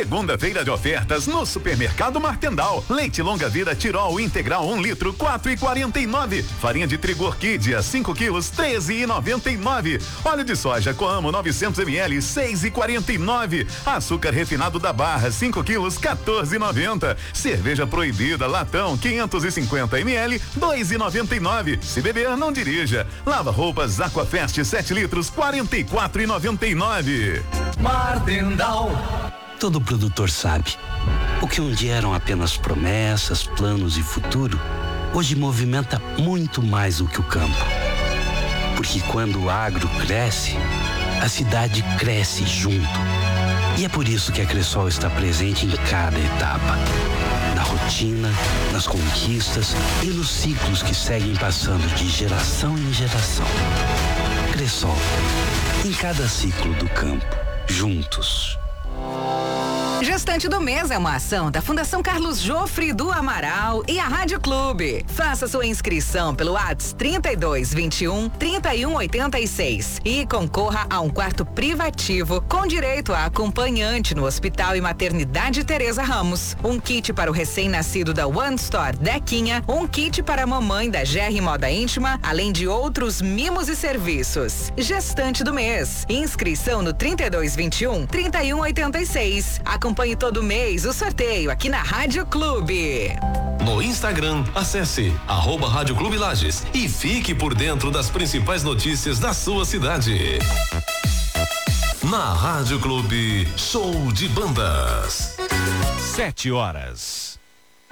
Segunda-feira de ofertas no Supermercado Martendal. Leite longa vida Tirol integral 1 litro 4,49. Farinha de trigo Orquídea 5 quilos 13,99. Óleo de soja Coamo 900 ml 6,49. Açúcar refinado da Barra 5 quilos 14,90. Cerveja proibida latão 550 ml 2,99. Se beber, não dirija. Lava roupas Aquafest 7 litros 44,99. Martendal. Todo produtor sabe. O que um dia eram apenas promessas, planos e futuro, hoje movimenta muito mais do que o campo. Porque quando o agro cresce, a cidade cresce junto. E é por isso que a Cressol está presente em cada etapa. Na rotina, nas conquistas e nos ciclos que seguem passando de geração em geração. Cressol, em cada ciclo do campo, juntos. Gestante do Mês é uma ação da Fundação Carlos Jofre do Amaral e a Rádio Clube. Faça sua inscrição pelo WhatsApp 3221-3186 e concorra a um quarto privativo com direito a acompanhante no Hospital e Maternidade Teresa Ramos. Um kit para o recém-nascido da One Store Dequinha, um kit para a mamãe da GR Moda Íntima, além de outros mimos e serviços. Gestante do Mês. Inscrição no 3221-3186. Acompanhe todo mês o sorteio aqui na Rádio Clube. No Instagram, acesse @Rádio Clube Lages e fique por dentro das principais notícias da sua cidade. Na Rádio Clube, show de bandas. 7 horas.